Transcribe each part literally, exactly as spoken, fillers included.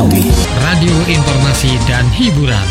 Betawi, radio informasi dan hiburan.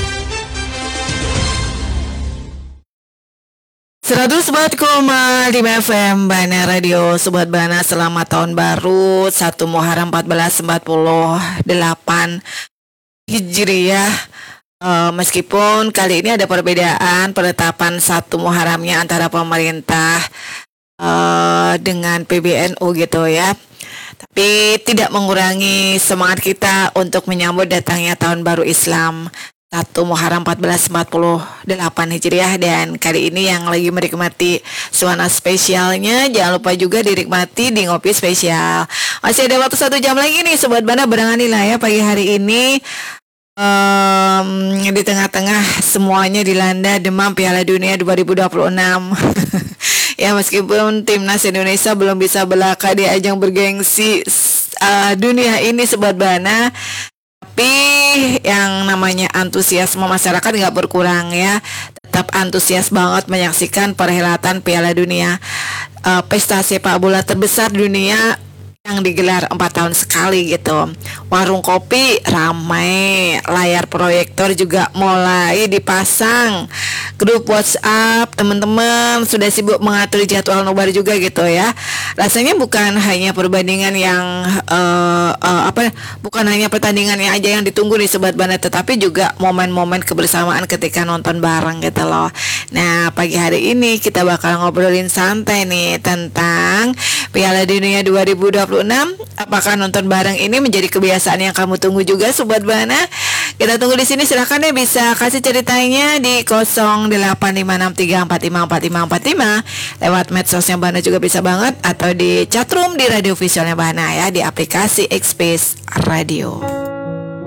seratus empat koma lima F M Bana Radio. Sobat Bana, selamat tahun baru satu Muharram seribu empat ratus empat puluh delapan Hijriah. uh, Meskipun kali ini ada perbedaan penetapan satu Muharramnya antara pemerintah uh, dengan P B N U gitu ya, tapi tidak mengurangi semangat kita untuk menyambut datangnya tahun baru Islam satu Muharram seribu empat ratus empat puluh delapan Hijriah. Dan kali ini yang lagi menikmati suasana spesialnya, jangan lupa juga dinikmati di Ngopi Spesial. Masih ada waktu satu jam lagi nih Sobat Bana, berangani lah ya pagi hari ini. Um, di tengah-tengah semuanya dilanda demam Piala Dunia dua ribu dua puluh enam. Ya, meskipun timnas Indonesia belum bisa belaka di ajang bergengsi uh, dunia ini Sobat Bana, tapi yang namanya antusiasme masyarakat nggak berkurang ya. Tetap antusias banget menyaksikan perhelatan Piala Dunia, uh, pesta sepak bola terbesar dunia yang digelar empat tahun sekali gitu. Warung kopi ramai, layar proyektor juga mulai dipasang, grup WhatsApp teman-teman sudah sibuk mengatur jadwal nobar juga gitu ya. Rasanya bukan hanya perbandingan yang uh, uh, apa bukan hanya pertandingan yang aja yang ditunggu nih Sobat Bana, tetapi juga momen-momen kebersamaan ketika nonton bareng gitu loh. Nah, pagi hari ini kita bakal ngobrolin santai nih tentang Piala Dunia dua ribu dua puluh enam. Apakah nonton bareng ini menjadi kebiasaan yang kamu tunggu juga Sobat Bana? Kita tunggu di sini, silakan ya bisa kasih ceritanya di nol delapan lima enam tiga empat lima empat lima empat lima lewat medsosnya Bana juga bisa banget, atau di chatroom di radio visualnya Bana ya, di aplikasi X Space Radio.